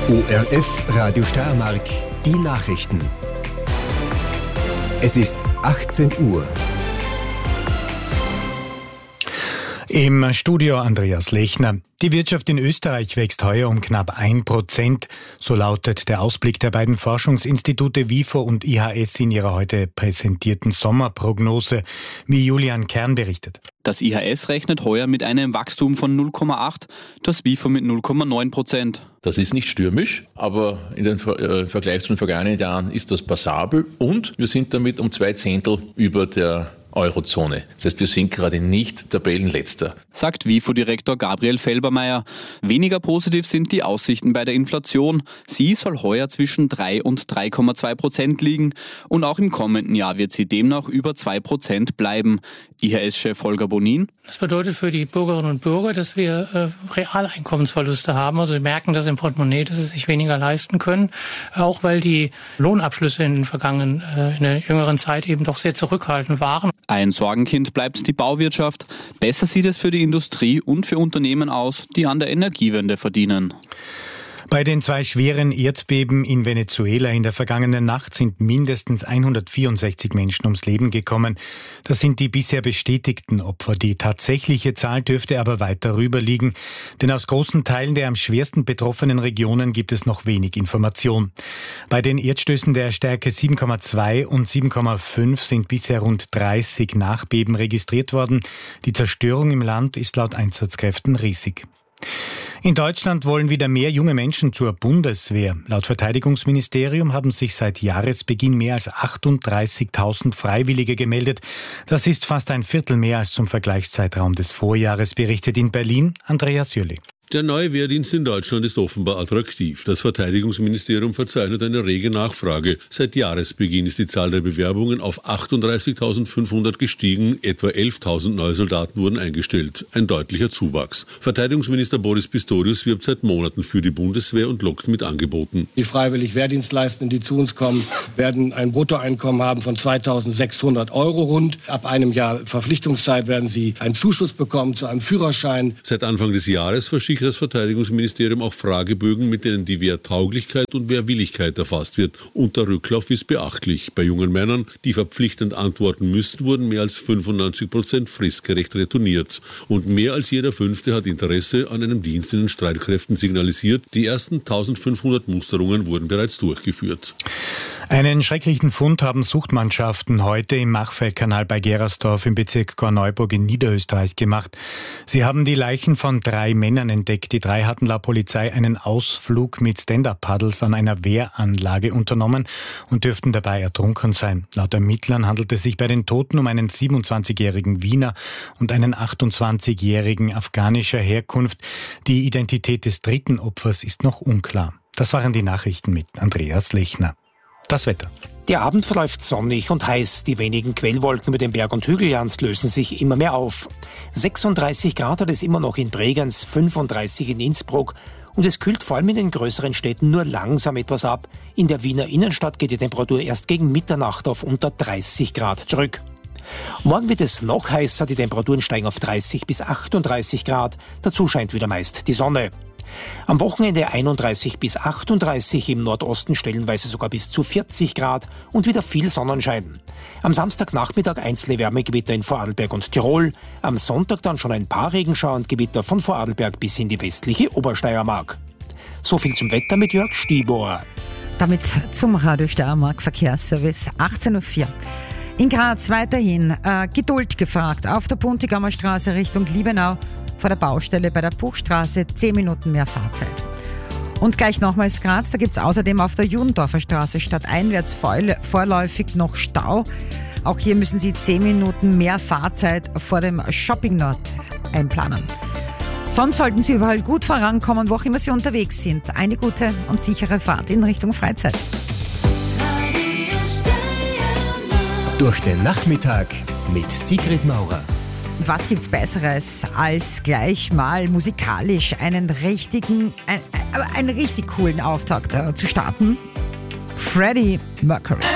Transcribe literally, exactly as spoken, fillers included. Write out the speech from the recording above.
O R F Radio Steiermark, die Nachrichten. Es ist achtzehn Uhr. Im Studio Andreas Lechner. Die Wirtschaft in Österreich wächst heuer um knapp ein Prozent. So lautet der Ausblick der beiden Forschungsinstitute WIFO und I H S in ihrer heute präsentierten Sommerprognose, wie Julian Kern berichtet. Das I H S rechnet heuer mit einem Wachstum von null Komma acht, das WIFO mit null Komma neun Prozent. Das ist nicht stürmisch, aber in den äh, Vergleich zu den vergangenen Jahren ist das passabel und wir sind damit um zwei Zehntel über der Eurozone. Das heißt, wir sind gerade nicht Tabellenletzter. Sagt WIFO-Direktor Gabriel Felbermeier. Weniger positiv sind die Aussichten bei der Inflation. Sie soll heuer zwischen drei und drei Komma zwei Prozent liegen und auch im kommenden Jahr wird sie demnach über zwei Prozent bleiben. I H S-Chef Holger Bonin. Das bedeutet für die Bürgerinnen und Bürger, dass wir äh, Realeinkommensverluste haben. Also wir merken das im Portemonnaie, dass sie sich weniger leisten können. Auch weil die Lohnabschlüsse in den vergangenen, äh, in der jüngeren Zeit eben doch sehr zurückhaltend waren. Ein Sorgenkind bleibt die Bauwirtschaft. Besser sieht es für die Industrie und für Unternehmen aus, die an der Energiewende verdienen. Bei den zwei schweren Erdbeben in Venezuela in der vergangenen Nacht sind mindestens hundertvierundsechzig Menschen ums Leben gekommen. Das sind die bisher bestätigten Opfer. Die tatsächliche Zahl dürfte aber weit darüber liegen, denn aus großen Teilen der am schwersten betroffenen Regionen gibt es noch wenig Information. Bei den Erdstößen der Stärke sieben Komma zwei und sieben Komma fünf sind bisher rund dreißig Nachbeben registriert worden. Die Zerstörung im Land ist laut Einsatzkräften riesig. In Deutschland wollen wieder mehr junge Menschen zur Bundeswehr. Laut Verteidigungsministerium haben sich seit Jahresbeginn mehr als achtunddreißigtausend Freiwillige gemeldet. Das ist fast ein Viertel mehr als zum Vergleichszeitraum des Vorjahres, berichtet in Berlin Andreas Jürli. Der neue Wehrdienst in Deutschland ist offenbar attraktiv. Das Verteidigungsministerium verzeichnet eine rege Nachfrage. Seit Jahresbeginn ist die Zahl der Bewerbungen auf achtunddreißigtausendfünfhundert gestiegen. Etwa elftausend neue Soldaten wurden eingestellt. Ein deutlicher Zuwachs. Verteidigungsminister Boris Pistorius wirbt seit Monaten für die Bundeswehr und lockt mit Angeboten. Die freiwillig Wehrdienstleistenden, die zu uns kommen, werden ein Bruttoeinkommen haben von zweitausendsechshundert Euro rund. Ab einem Jahr Verpflichtungszeit werden sie einen Zuschuss bekommen zu einem Führerschein. Seit Anfang des Jahres verschickt das Verteidigungsministerium auch Fragebögen, mit denen die Wehrtauglichkeit und Wehrwilligkeit erfasst wird. Und der Rücklauf ist beachtlich. Bei jungen Männern, die verpflichtend antworten müssten, wurden mehr als fünfundneunzig Prozent fristgerecht retourniert. Und mehr als jeder Fünfte hat Interesse an einem Dienst in den Streitkräften signalisiert. Die ersten eintausendfünfhundert Musterungen wurden bereits durchgeführt. Einen schrecklichen Fund haben Suchtmannschaften heute im Machfeldkanal bei Gerersdorf im Bezirk Korneuburg in Niederösterreich gemacht. Sie haben die Leichen von drei Männern entdeckt. Die drei hatten laut Polizei einen Ausflug mit Stand-Up-Paddles an einer Wehranlage unternommen und dürften dabei ertrunken sein. Laut Ermittlern handelt es sich bei den Toten um einen siebenundzwanzigjährigen Wiener und einen achtundzwanzigjährigen afghanischer Herkunft. Die Identität des dritten Opfers ist noch unklar. Das waren die Nachrichten mit Andreas Lechner. Das Wetter. Der Abend verläuft sonnig und heiß. Die wenigen Quellwolken über dem Berg- und Hügelland lösen sich immer mehr auf. sechsunddreißig Grad hat es immer noch in Bregenz, fünfunddreißig in Innsbruck. Und es kühlt vor allem in den größeren Städten nur langsam etwas ab. In der Wiener Innenstadt geht die Temperatur erst gegen Mitternacht auf unter dreißig Grad zurück. Morgen wird es noch heißer. Die Temperaturen steigen auf dreißig bis achtunddreißig Grad. Dazu scheint wieder meist die Sonne. Am Wochenende einunddreißig bis achtunddreißig, im Nordosten stellenweise sogar bis zu vierzig Grad und wieder viel Sonnenschein. Am Samstagnachmittag einzelne Wärmegewitter in Vorarlberg und Tirol, am Sonntag dann schon ein paar Regenschauer und Gewitter von Vorarlberg bis in die westliche Obersteiermark. So viel zum Wetter mit Jörg Stibor. Damit zum Radio Steiermark Verkehrsservice achtzehn Uhr vier. In Graz weiterhin äh, Geduld gefragt. Auf der Puntigammer Straße Richtung Liebenau vor der Baustelle bei der Buchstraße zehn Minuten mehr Fahrzeit. Und gleich nochmals Graz, da gibt es außerdem auf der Judendorfer Straße stadteinwärts vorläufig noch Stau. Auch hier müssen Sie zehn Minuten mehr Fahrzeit vor dem Shopping Nord einplanen. Sonst sollten Sie überall gut vorankommen, wo auch immer Sie unterwegs sind. Eine gute und sichere Fahrt in Richtung Freizeit. Durch den Nachmittag mit Sigrid Maurer. Was gibt's Besseres, als gleich mal musikalisch einen richtigen, ein, einen richtig coolen Auftakt äh, zu starten? Freddie Mercury.